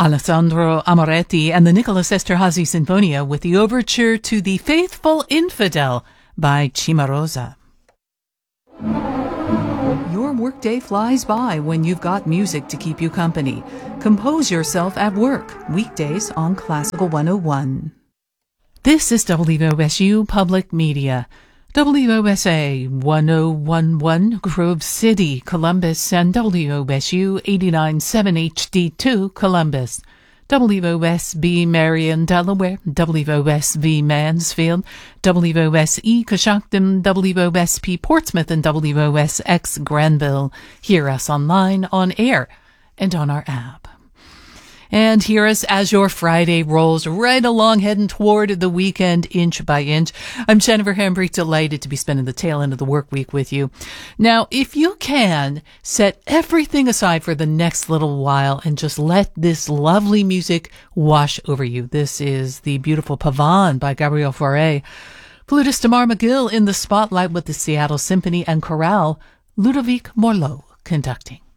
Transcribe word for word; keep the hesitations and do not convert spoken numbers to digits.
Alessandro Amoretti and the Nicholas Esterhazy Sinfonia with the overture to The Faithful Infidel by Cimarosa. Your workday flies by when you've got music to keep you company. Compose yourself at work, weekdays on Classical one oh one. This is W O S U Public Media. W O S A one oh one point one Grove City, Columbus, and W O S U eighty-nine point seven H D two Columbus. W O S B Marion, Delaware, W O S V Mansfield, W O S E Coshocton, W O S P Portsmouth, and W O S X Granville. Hear us online, on air, and on our app. And hear us as your Friday rolls right along, heading toward the weekend inch by inch. I'm Jennifer Hambry, delighted to be spending the tail end of the work week with you. Now, if you can, set everything aside for the next little while and just let this lovely music wash over you. This is the beautiful Pavane by Gabriel Fauré. Flutist Tamar McGill in the spotlight with the Seattle Symphony and Chorale, Ludovic Morlot conducting.